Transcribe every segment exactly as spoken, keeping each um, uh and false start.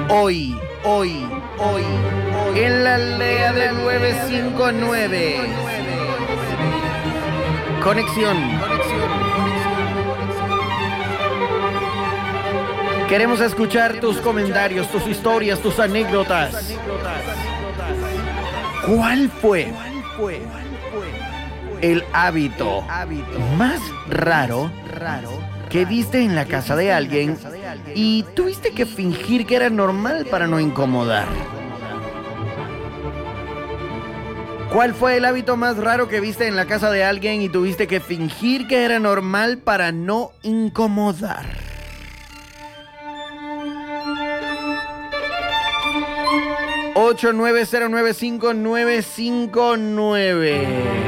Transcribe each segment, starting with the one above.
Hoy, hoy, hoy, hoy, en la aldea del nueve cinco nueve. Conexión. Queremos escuchar tus comentarios, tus historias, tus anécdotas. ¿Cuál fue el hábito más raro que viste en la casa de alguien y tuviste que fingir que era normal para no incomodar? ¿Cuál fue el hábito más raro que viste en la casa de alguien y tuviste que fingir que era normal para no incomodar? ocho nueve cero nueve cinco nueve cinco nueve.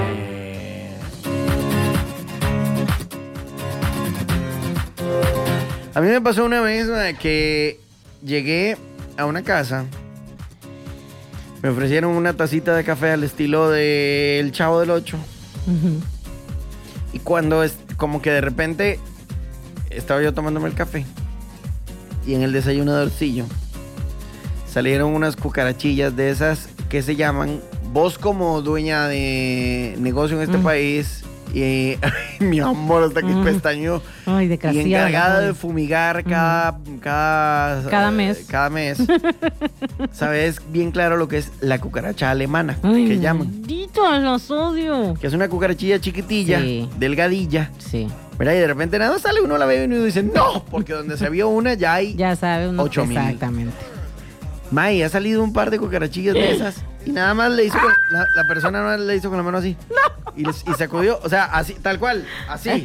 A mí me pasó una vez que llegué a una casa, me ofrecieron una tacita de café al estilo del Chavo del Ocho. Uh-huh. Y cuando es como que de repente estaba yo tomándome el café y en el desayunadorcillo salieron unas cucarachillas de esas que se llaman, vos como dueña de negocio en este uh-huh. país, y ay, mi amor, hasta que uh-huh. pestañeó. Ay, de y encargada ay. de fumigar cada, uh-huh. cada, cada mes. Cada mes. Sabes bien claro lo que es la cucaracha alemana, ay, que llaman. Malditos, los odio. Que es una cucarachilla chiquitilla, sí. delgadilla. Sí. ¿Verdad? Y de repente nada sale uno la ve y uno dice, no, porque donde se vio una ya hay ya sabe uno ocho mil. Exactamente. May, ha salido un par de cucarachillas de esas y nada más le hizo con, la, la persona no le hizo con la mano así. No. Y, les, y sacudió, o sea, así, tal cual, así.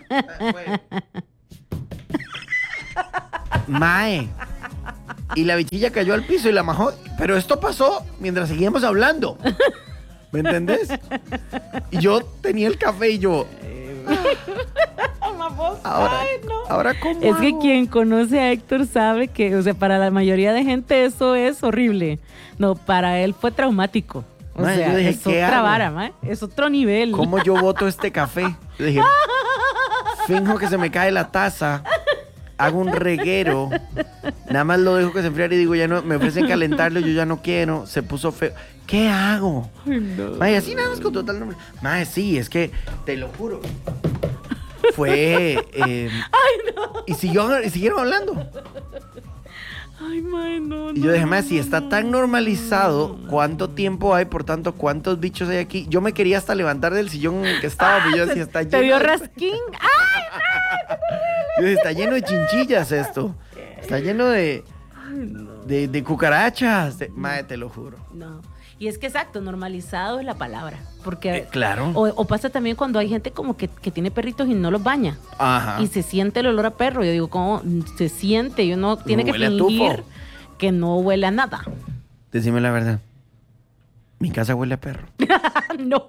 Mae. Y la bichilla cayó al piso y la majó. Pero esto pasó mientras seguíamos hablando. ¿Me entendés? Y yo tenía el café y yo... Ahora, Ay, no. ahora ¿cómo es que hago? Quien conoce a Héctor sabe que, o sea, para la mayoría de gente eso es horrible. No, para él fue traumático. O Mae, sea, yo dije, es ¿qué otra hago? vara, mae. Es otro nivel. ¿Cómo yo boto este café? Yo dije, finjo que se me cae la taza, hago un reguero, nada más lo dejo que se enfriara y digo, ya no, me ofrecen calentarlo, yo ya no quiero, se puso feo. ¿Qué hago? Ay, no. Mae, así nada más con total nombre. Mae, sí, es que, te lo juro, fue... Eh, Ay, no. Y, siguió, y siguieron hablando. Ay, mae, no, Y yo dije, mae, no, si está tan normalizado, ¿cuánto tiempo hay? Por tanto, ¿cuántos bichos hay aquí? Yo me quería hasta levantar del sillón en el que estaba, pero yo decía, está lleno. ¿Te dio de... rasquín? ¡Ay, no! Yo dije, está lleno de chinchillas esto. Está lleno de... De, de cucarachas. De... Mae, te lo juro. No. Y es que exacto, normalizado es la palabra. Porque Eh, claro. O, o pasa también cuando hay gente como que, que tiene perritos y no los baña. Ajá. Y se siente el olor a perro. Yo digo, ¿cómo se siente? Y uno tiene que Huele a fingir tufo. que no huele a nada. Decime la verdad. Mi casa huele a perro. No,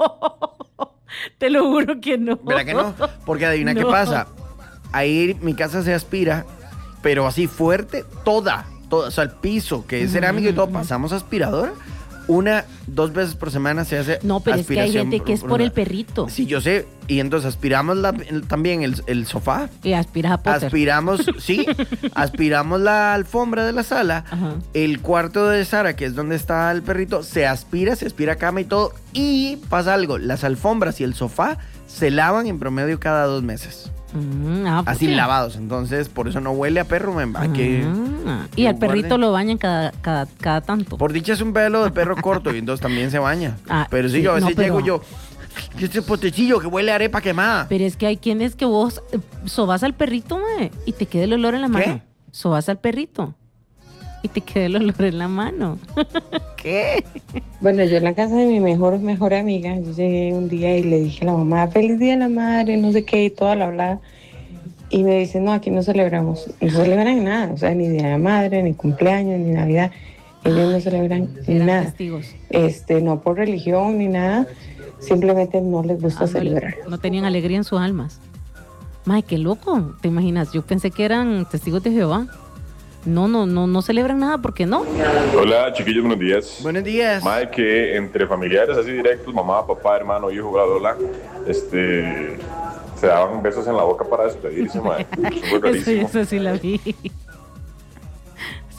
te lo juro que no. ¿Verdad que no? Porque adivina No. qué pasa. Ahí mi casa se aspira, pero así fuerte, toda, toda, o sea, el piso, que es cerámico y todo, pasamos aspiradora. Una, dos veces por semana se hace No, pero es que hay aspiración gente que es por el perrito. Sí, yo sé. Y entonces aspiramos la- el- también el, el sofá. Y aspiras a Potter. Aspiramos, sí, aspiramos la alfombra de la sala. Ajá. El cuarto de Sara, que es donde está el perrito, se aspira, se aspira cama y todo. Y pasa algo, las alfombras y el sofá se lavan en promedio cada dos meses. Mm, ah, ¿por Así qué? lavados. Entonces, por eso no huele a perro. Me, hay que, Ah, y al perrito guarden. lo bañan cada, cada, cada tanto. Por dicha es un pelo de perro corto y entonces también se baña. Ah, pero sí, sí, yo a no, veces pero- llego yo, ¿qué este potecillo que huele a arepa quemada? Pero es que hay quienes que vos eh, sobas al perrito, mae, y te queda el olor en la mano. ¿Qué? Sobas al perrito y te queda el olor en la mano. ¿Qué? Bueno, yo en la casa de mi mejor, mejor amiga, yo llegué un día y le dije a la mamá, feliz día de la madre, no sé qué, y toda la hablada. Y me dice, no, aquí no celebramos. No celebran nada, o sea, ni día de la madre, ni cumpleaños, ni Navidad. Ellos no celebran Eran nada. testigos. Este, no por religión ni nada, simplemente no les gusta Ah, no, celebrar. no tenían alegría en sus almas. Mae, qué loco. ¿Te imaginas? Yo pensé que eran testigos de Jehová. No, no, no, no celebran nada, ¿por qué no? Hola chiquillos, buenos días. Buenos días. Más que entre familiares así directos, mamá, papá, hermano, hijo, bla, bla, bla, este, se daban besos en la boca para despedirse, mae. Súper Eso, rarísimo. eso sí la vi.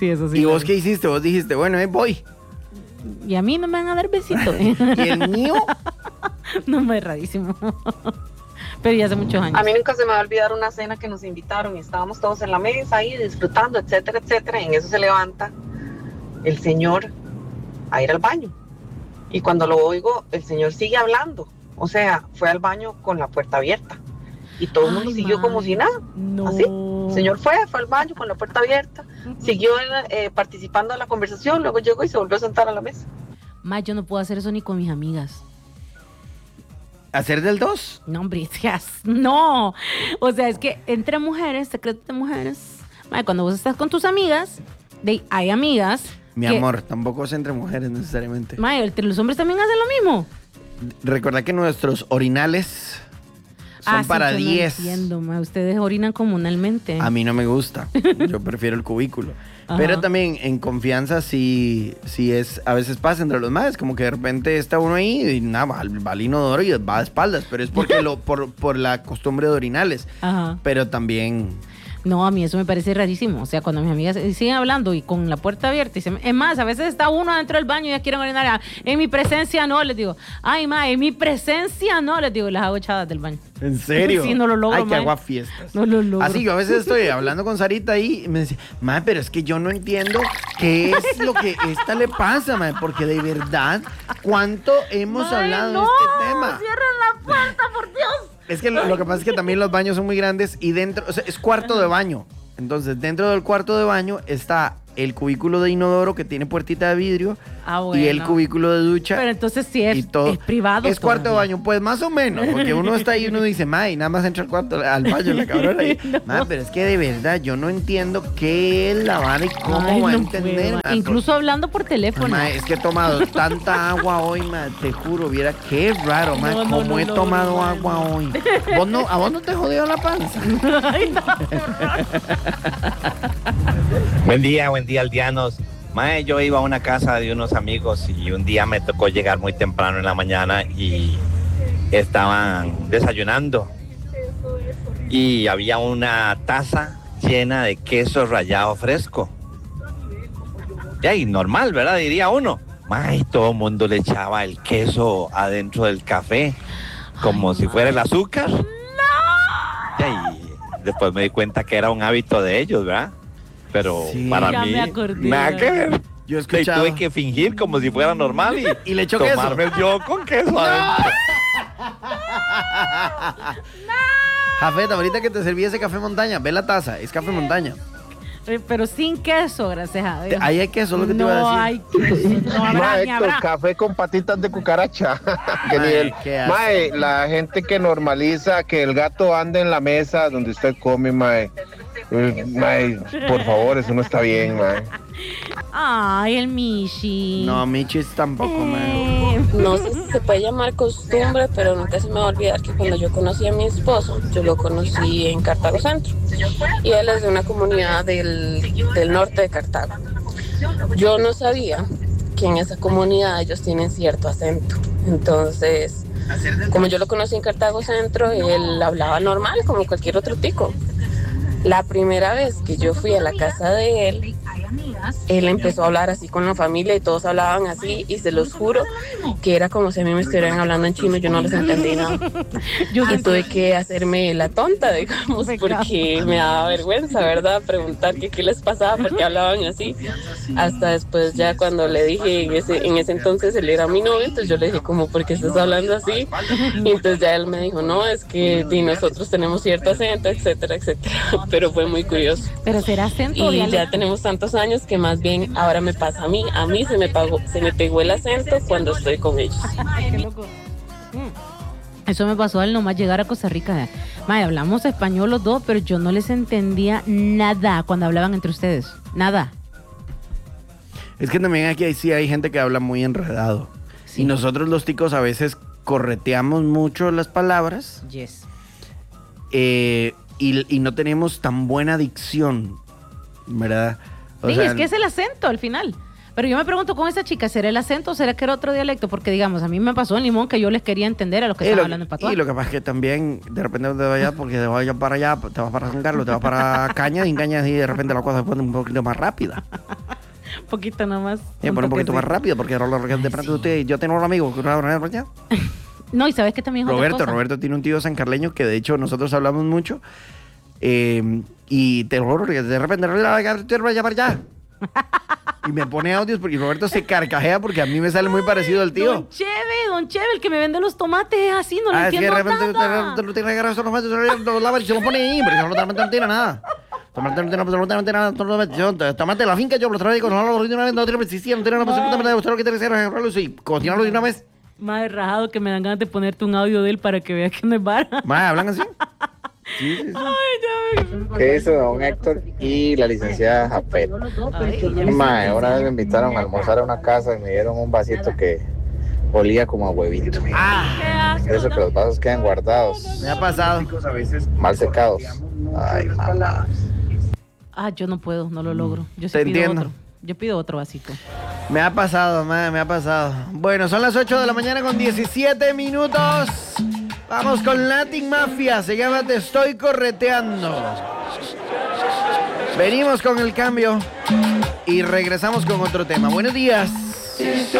Sí, eso sí. ¿Y lo vos vi. qué hiciste? Vos dijiste, bueno, ahí voy. Y a mí no me van a dar besito. ¿Y el mío? No, me es rarísimo. Pero ya hace muchos años. A mí nunca se me va a olvidar una cena que nos invitaron y estábamos todos en la mesa ahí disfrutando, etcétera, etcétera. Y en eso se levanta el señor a ir al baño. Y cuando lo oigo, el señor sigue hablando. O sea, fue al baño con la puerta abierta. Y todo el mundo Ay, siguió madre. como si nada. No. Así. El señor fue, fue al baño con la puerta abierta, siguió eh, participando en la conversación, luego llegó y se volvió a sentar a la mesa. Ma, yo no puedo hacer eso ni con mis amigas. ¿Hacer del dos? No, hombre, no. O sea, es que entre mujeres, secretos de mujeres, ma, cuando vos estás con tus amigas, de, hay amigas. Mi que, amor, tampoco es entre mujeres necesariamente. Ma, entre los hombres también hacen lo mismo. Recuerda que nuestros orinales son Ah, sí, para yo no diez. entiendo, ma. Ustedes orinan comunalmente. A mí no me gusta. Yo prefiero el cubículo. Ajá. Pero también en confianza sí, sí es, a veces pasa entre los más, como que de repente está uno ahí y nada, va, va al inodoro y va de espaldas, pero es porque lo, por, por la costumbre de orinales. Ajá. Pero también, No, a mí eso me parece rarísimo. O sea, cuando mis amigas siguen hablando y con la puerta abierta, y se, es más, a veces está uno dentro del baño y ya quieren orinar. Ah, en mi presencia no, les digo. Ay, ma, en mi presencia no, les digo. Las hago echadas del baño. ¿en serio? Sí, no lo logro, Ay, que mae. hago a fiestas. No lo logro. Así yo a veces estoy hablando con Sarita ahí y me dice, ma, pero es que yo no entiendo qué es lo que esta le pasa, ma, porque de verdad, ¿cuánto hemos Mae, hablado no, de este tema? Cierren la puerta, por Dios. Es que lo, lo que pasa es que también los baños son muy grandes y dentro, o sea, es cuarto de baño. Entonces, dentro del cuarto de baño está el cubículo de inodoro que tiene puertita de vidrio Ah, bueno. y el cubículo de ducha. Pero entonces sí es, y todo. es privado. Es cuarto de todavía. baño, pues más o menos, porque uno está ahí y uno dice, ma, y nada más entra al cuarto, al baño, la cabrona ahí. No. Ma, pero es que de verdad yo no entiendo qué es la vara y cómo Ay, va a no entender. puedo. ma, Incluso hablando por teléfono. Ma, es que he tomado tanta agua hoy, ma, te juro, viera qué raro, ma, No, no, cómo no, he no, tomado no, agua no. hoy. ¿Vos no, ¿A vos no te jodió la panza? Ay, no. Buen día, buen día, aldeanos. Mae, yo iba a una casa de unos amigos y un día me tocó llegar muy temprano en la mañana y estaban desayunando. Y había una taza llena de queso rallado fresco. Y ahí, normal, ¿verdad? Diría uno. Mae, todo el mundo le echaba el queso adentro del café, como Ay, si fuera el mae. azúcar. ¡No! Y ahí, después me di cuenta que era un hábito de ellos, ¿verdad? Pero Sí. para Ya mí, me acordé. nada que ver. Yo he Y escuchado. tuve que fingir como si fuera normal y, Y le echó queso. tomarme yo con queso adentro. Jafeta, ahorita que te serví ese café montaña, ve la taza, es café montaña. Eh, Pero sin queso, gracias a Dios. Ahí hay queso, lo que te no iba a decir. hay queso. No habrá, Mae, ni Héctor, habrá. café con patitas de cucaracha. Qué Mae, nivel. qué asco. Mae, la gente que normaliza que el gato ande en la mesa donde usted come, mae. Eh, mae, por favor, eso no está bien, mae. Ay, el Mishi. No, Michis tampoco, man. Eh, No sé si se puede llamar costumbre, pero nunca se me va a olvidar que cuando yo conocí a mi esposo, yo lo conocí en Cartago Centro. Y él es de una comunidad del, del norte de Cartago. Yo no sabía que en esa comunidad ellos tienen cierto acento. Entonces, como yo lo conocí en Cartago Centro, él hablaba normal, como cualquier otro tico. La primera vez que yo fui a la casa de él, él empezó a hablar así con la familia y todos hablaban así y se los juro que era como si a mí me estuvieran hablando en chino, yo no les entendí nada. yo Y sí tuve que hacerme la tonta, digamos, porque me daba vergüenza, ¿verdad? Preguntar que qué les pasaba, porque hablaban así. Hasta después ya cuando le dije, en ese, en ese entonces él era mi novio, entonces yo le dije como, ¿por qué estás hablando así? Y entonces ya él me dijo, no, es que di, nosotros tenemos cierto acento, etcétera, etcétera. Pero fue muy curioso. Pero será acento o Y ya dialecto? tenemos tantos años que más bien ahora me pasa a mí. A mí se me, pagó, se me pegó el acento cuando estoy con ellos. Qué loco. Mm. Eso me pasó al nomás llegar a Costa Rica. Mae, hablamos español los dos, pero yo no les entendía nada cuando hablaban entre ustedes. Nada. Es que también aquí hay- sí hay gente que habla muy enredado. Sí. Y nosotros los ticos a veces correteamos mucho las palabras Yes. eh, y, y no tenemos tan buena dicción, ¿verdad? O Sí, sea, es que es el acento al final. Pero yo me pregunto con esa chica, ¿será el acento o será que era otro dialecto? Porque, digamos, a mí me pasó en Limón que yo les quería entender a los que Y estaban lo, hablando en patuá. y lo que pasa es que también, de repente te vayas, porque te vayas para allá, te vas para San Carlos, te vas para Cañas, y en Cañas y de repente la cosa se pone un poquito más rápida. Un poquito nomás. Se pone un poquito más rápido, porque de pronto usted, yo tengo un amigo que por allá. No, y sabes que también es Roberto, otra cosa. Roberto tiene un tío sancarleño que de hecho nosotros hablamos mucho. Eh, y te lo juro que de repente te voy a llamar ya. Y me pone audios porque Roberto se carcajea porque a mí me sale muy parecido al tío. Don Cheve, Don Cheve, el que me vende los tomates es así, no Ah, le es que de entiendo repente nada. te lo tiene que agarrar esos tomates, los lava y se los pone ahí, pero si no, no tiene nada. Tomate no tiene no tiene nada, tomate la finca yo lo traigo, no lo de una vez, no tiene precisión, no tiene nada, absolutamente usted lo que tiene que hacer es agarrarlo y cocinarlo de una vez. Más rajado que me dan ganas de ponerte un audio de él para que vea que no es vara. Más, ¿hablan así? Sí, sí, sí. Ay, ya ¿Qué hizo don Héctor y la licenciada Japet? Mae, una vez me invitaron a almorzar a una casa y me dieron un vasito que olía como a huevito. Ah, Eso que los vasos quedan guardados, me ha pasado. mal secados. Ay, mamá. Ah, yo no puedo, no lo logro. Yo sí Te pido entiendo. otro. Yo pido otro vasito. Me ha pasado, madre, me ha pasado. Bueno, son las ocho de la mañana con diecisiete minutos. Vamos con Latin Mafia. Se llama Te Estoy Correteando. Venimos con el cambio y regresamos con otro tema. Buenos días.